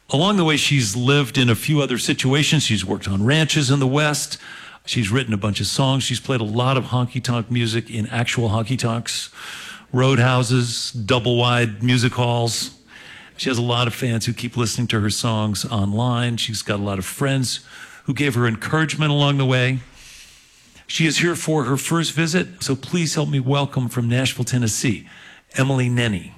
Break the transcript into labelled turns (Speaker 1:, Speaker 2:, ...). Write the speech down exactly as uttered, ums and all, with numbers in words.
Speaker 1: Along the way, she's lived in a few other situations. She's worked on ranches in the West. She's written a bunch of songs. She's played a lot of honky-tonk music in actual honky-tonks, roadhouses, double-wide music halls. She has a lot of fans who keep listening to her songs online. She's got a lot of friends who gave her encouragement along the way. She is here for her first visit, so please help me welcome from Nashville, Tennessee, Emily Nenny.